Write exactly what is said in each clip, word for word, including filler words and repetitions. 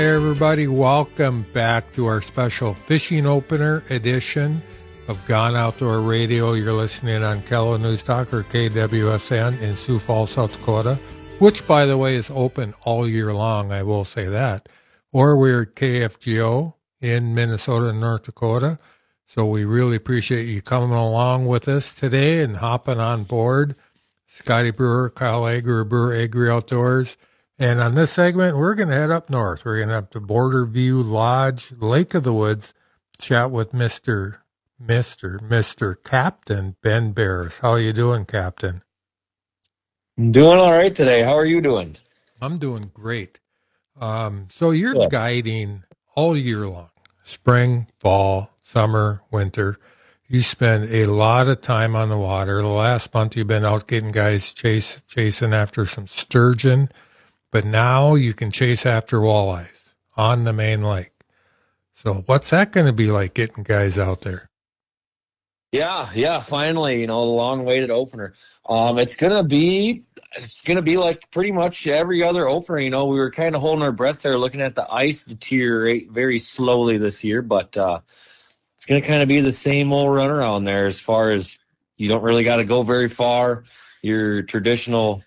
Hey everybody, welcome back to our special fishing opener edition of Gone Outdoor Radio. You're listening on Kello News Talk or K W S N in Sioux Falls, South Dakota, which by the way is open all year long, I will say that. Or we're at K F G O in Minnesota and North Dakota. So we really appreciate you coming along with us today and hopping on board. Scotty Brewer, Kyle Agri, Brewer Agri Outdoors. And on this segment, we're going to head up north. We're going to have to Border View Lodge, Lake of the Woods, chat with Mister Mister Mister Captain Ben Barris. How are you doing, Captain? I'm doing all right today. How are you doing? I'm doing great. Um, so you're Yeah. guiding all year long, spring, fall, summer, winter. You spend a lot of time on the water. The last month you've been out getting guys chase, chasing after some sturgeon. But now you can chase after walleyes on the main lake. So what's that going to be like getting guys out there? Yeah, yeah, finally, you know, the long-awaited opener. Um, it's gonna be, it's gonna be like pretty much every other opener. You know, we were kind of holding our breath there, looking at the ice deteriorate very slowly this year, but uh, it's gonna kind of be the same old runaround there. As far as you don't really got to go very far. Your traditional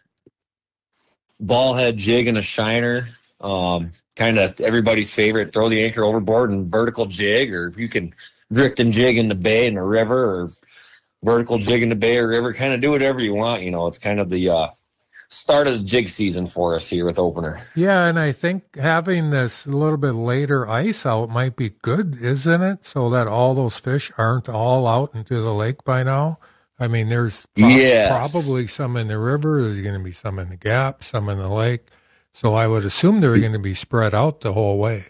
ball head jig and a shiner, um, kind of everybody's favorite. Throw the anchor overboard and vertical jig, or if you can drift and jig in the bay and the river, or vertical jig in the bay or river. Kind of do whatever you want. You know, it's kind of the uh, start of the jig season for us here with opener. Yeah, and I think having this a little bit later ice out might be good, isn't it? So that all those fish aren't all out into the lake by now. I mean, there's pro- Yes. probably some in the river. There's going to be some in the gap, some in the lake. So I would assume they're going to be spread out the whole way.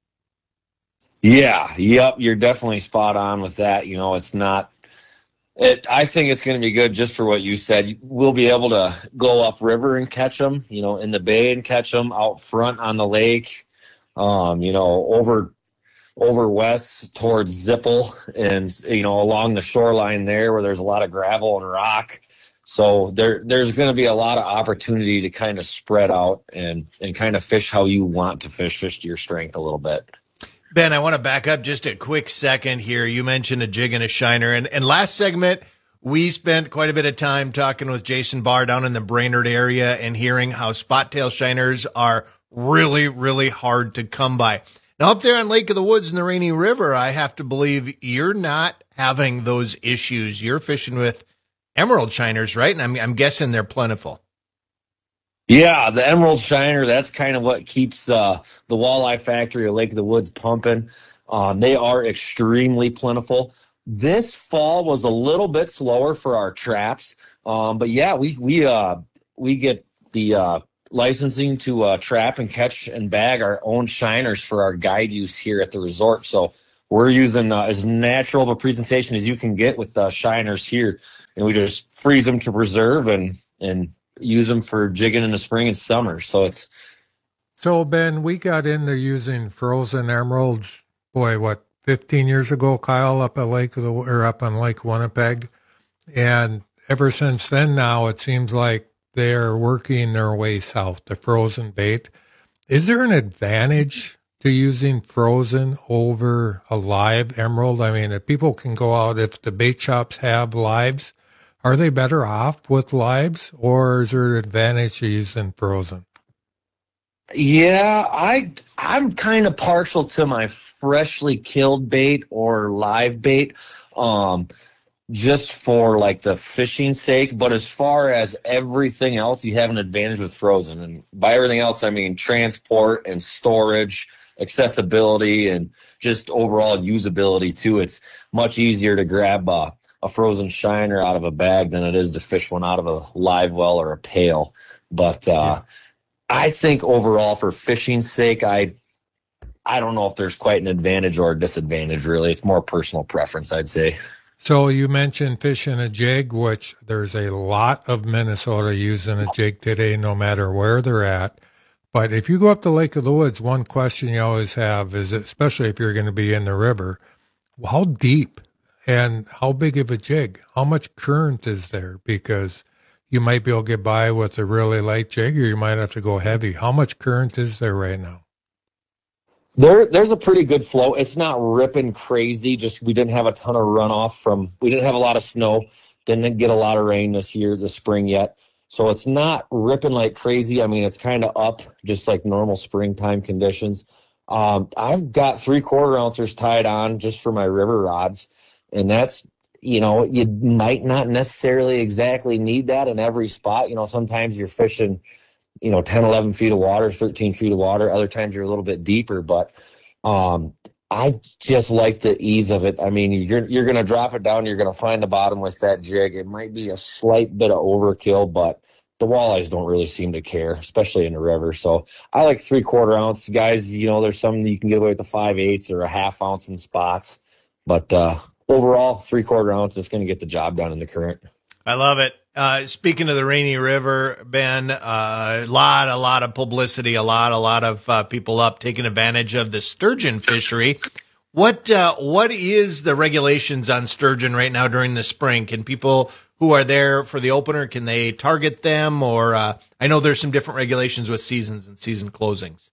Yeah, yep, you're definitely spot on with that. You know, it's not, it, I think it's going to be good just for what you said. We'll be able to go upriver and catch them, you know, in the bay and catch them out front on the lake, um, you know, over over west towards Zippel and, you know, along the shoreline there where there's a lot of gravel and rock. So there, there's going to be a lot of opportunity to kind of spread out and, and kind of fish how you want to fish, fish to your strength a little bit. Ben, I want to back up just a quick second here. You mentioned a jig and a shiner. And, and last segment, we spent quite a bit of time talking with Jason Barr down in the Brainerd area and hearing how spot tail shiners are really, really hard to come by. Now, up there on Lake of the Woods in the Rainy River, I have to believe you're not having those issues. You're fishing with emerald shiners, right? And I'm, I'm guessing they're plentiful. Yeah, the emerald shiner, that's kind of what keeps uh, the walleye factory of Lake of the Woods pumping. Um, they are extremely plentiful. This fall was a little bit slower for our traps, um, but yeah, we we uh, we get the uh, licensing to uh, trap and catch and bag our own shiners for our guide use here at the resort. So we're using uh, as natural of a presentation as you can get with the shiners here, and we just freeze them to preserve and and use them for jigging in the spring and summer. So it's So, Ben, we got into using frozen emeralds, boy, what, fifteen years ago, Kyle, up at Lake of the, or up on Lake Winnipeg. And ever since then now, it seems like they're working their way south, the frozen bait. Is there an advantage to using frozen over a live emerald? I mean, if people can go out, if the bait shops have lives, are they better off with lives, or is there an advantage to using frozen? Yeah, I I'm kind of partial to my freshly killed bait or live bait, um, just for like the fishing sake. But as far as everything else, you have an advantage with frozen. And by everything else, I mean transport and storage, accessibility, and just overall usability too. It's much easier to grab a, a frozen shiner out of a bag than it is to fish one out of a live well or a pail. But uh, yeah. I think overall for fishing's sake, I I don't know if there's quite an advantage or a disadvantage, really. It's more personal preference, I'd say. So you mentioned fishing a jig, which there's a lot of Minnesota using a jig today, no matter where they're at. But if you go up to Lake of the Woods, one question you always have is, especially if you're going to be in the river, how deep and how big of a jig? How much current is there? Because you might be able to get by with a really light jig, or you might have to go heavy. How much current is there right now? There, there's a pretty good flow. It's not ripping crazy. Just we didn't have a ton of runoff from. We didn't have a lot of snow. Didn't get a lot of rain this year, this spring yet. So it's not ripping like crazy. I mean, it's kind of up, just like normal springtime conditions. Um, I've got three quarter ouncers tied on just for my river rods, and that's, you know, you might not necessarily exactly need that in every spot. You know, sometimes you're fishing, you know, ten, eleven feet of water, thirteen feet of water. Other times you're a little bit deeper, but, um, I just like the ease of it. I mean, you're, you're going to drop it down. You're going to find the bottom with that jig. It might be a slight bit of overkill, but the walleyes don't really seem to care, especially in the river. So I like three quarter ounce guys. You know, there's some you can get away with the five eighths or a half ounce in spots, but, uh, overall three quarter ounce is going to get the job done in the current. I love it. Uh, speaking of the Rainy River, Ben, a uh, lot, a lot of publicity, a lot, a lot of uh, people up taking advantage of the sturgeon fishery. What, uh, what is the regulations on sturgeon right now during the spring? Can people who are there for the opener, can they target them? Or uh, I know there's some different regulations with seasons and season closings.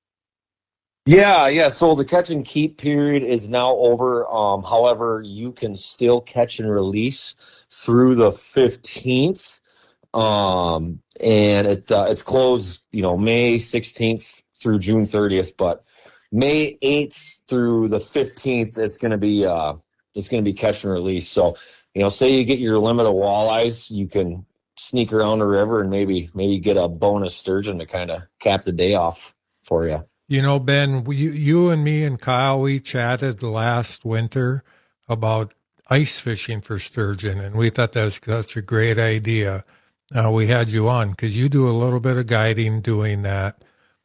Yeah, yeah. So the catch and keep period is now over. Um, however, you can still catch and release through the fifteenth. Um, and it, uh, it's closed, you know, May sixteenth through June thirtieth, but May eighth through the fifteenth, it's going to be, uh, it's going to be catch and release. So, you know, say you get your limit of walleyes, you can sneak around the river and maybe, maybe get a bonus sturgeon to kind of cap the day off for you. You know, Ben, you, you and me and Kyle, we chatted last winter about ice fishing for sturgeon, and we thought that was such a great idea. Uh, we had you on because you do a little bit of guiding doing that.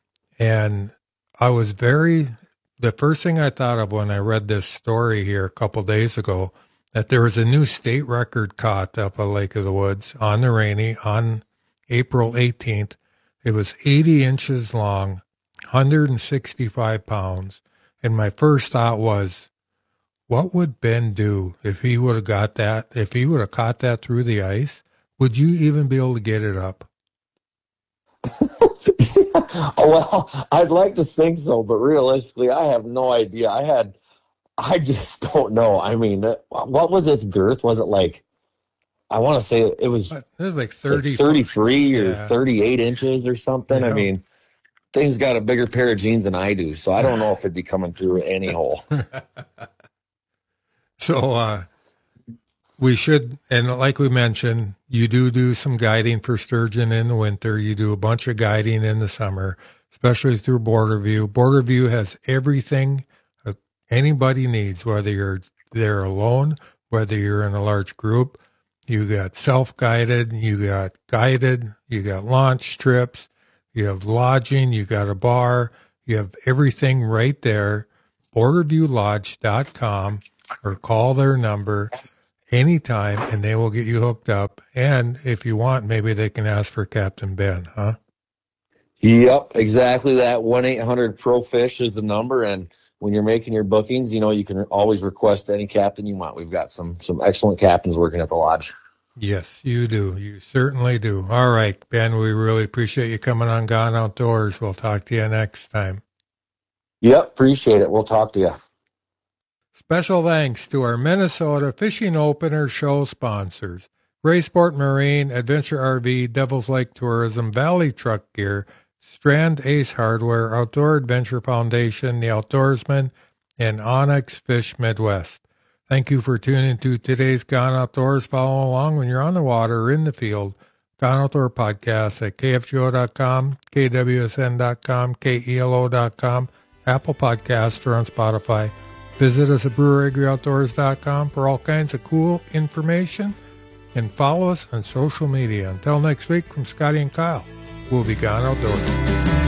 And I was very, the first thing I thought of when I read this story here a couple days ago, that there was a new state record caught up at Lake of the Woods on the Rainy on April eighteenth. It was eighty inches long, one hundred sixty-five pounds. And my first thought was, what would Ben do if he would have got that, if he would have caught that through the ice? Would you even be able to get it up? Well, I'd like to think so, but realistically, I have no idea. I had, I just don't know. I mean, what was its girth? Was it like, I want to say it was, it was like thirty, like thirty-three or yeah. thirty-eight inches or something. Yeah. I mean, thing's got a bigger pair of jeans than I do, so I don't know if it'd be coming through any hole. So, uh, we should, and like we mentioned, you do do some guiding for sturgeon in the winter. You do a bunch of guiding in the summer, especially through Borderview. Borderview has everything anybody needs, whether you're there alone, whether you're in a large group. You got self-guided, you got guided, you got launch trips, you have lodging, you got a bar, you have everything right there. borderview lodge dot com, or call their number anytime and they will get you hooked up. And if you want, maybe they can ask for Captain Ben, huh? Yep, exactly that. one eight hundred pro fish is the number. And when you're making your bookings, you know, you can always request any captain you want. We've got some, some excellent captains working at the lodge. Yes, you do. You certainly do. All right, Ben, we really appreciate you coming on Gone Outdoors. We'll talk to you next time. Yep, appreciate it. We'll talk to you. Special thanks to our Minnesota Fishing Opener show sponsors: Raysport Marine, Adventure R V, Devil's Lake Tourism, Valley Truck Gear, Strand Ace Hardware, Outdoor Adventure Foundation, The Outdoorsman, and Onyx Fish Midwest. Thank you for tuning to today's Gone Outdoors. Follow along when you're on the water or in the field. Gone Outdoor Podcast at K F G O dot com, K W S N dot com, K E L O dot com, Apple Podcasts, or on Spotify. Visit us at brewer agri outdoors dot com for all kinds of cool information, and follow us on social media. Until next week, from Scotty and Kyle, we'll be Gone Outdoors.